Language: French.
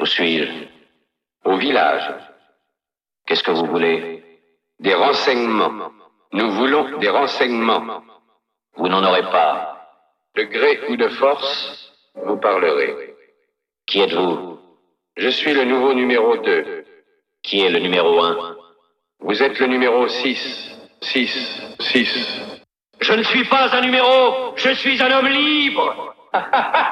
Où suis-je? Au village. Qu'est-ce que vous voulez? Des renseignements. Nous voulons des renseignements. Vous n'en aurez pas. De gré ou de force, vous parlerez. Qui êtes-vous? Je suis le nouveau numéro 2. Qui est le numéro 1? Vous êtes le numéro 6. 6. 6. Je ne suis pas un numéro, je suis un homme libre.